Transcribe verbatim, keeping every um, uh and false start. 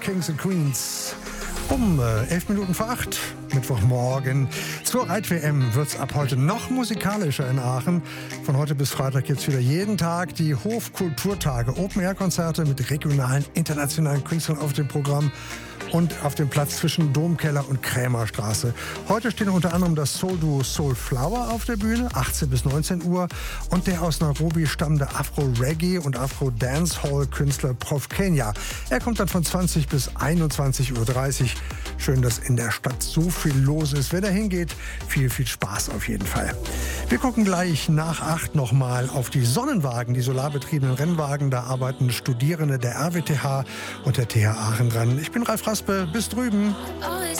Kings and Queens. Um äh, elf Minuten vor acht, Mittwochmorgen. Zur Reit-W M wird es ab heute noch musikalischer in Aachen. Von heute bis Freitag gibt es wieder jeden Tag die Hofkulturtage. Open-Air-Konzerte mit regionalen, internationalen Künstlern auf dem Programm. Und auf dem Platz zwischen Domkeller und Krämerstraße. Heute stehen unter anderem das Soul-Duo Soulflower auf der Bühne, achtzehn bis neunzehn Uhr. Und der aus Nairobi stammende Afro-Reggae- und Afro-Dancehall-Künstler Prof Kenya. Er kommt dann von zwanzig bis einundzwanzig Uhr dreißig. Schön, dass in der Stadt so viel los ist. Wer da hingeht, viel, viel Spaß auf jeden Fall. Wir gucken gleich nach acht nochmal auf die Sonnenwagen, die solarbetriebenen Rennwagen. Da arbeiten Studierende der R W T H und der T H Aachen dran. Ich bin Ralf Raspe, bis drüben. Always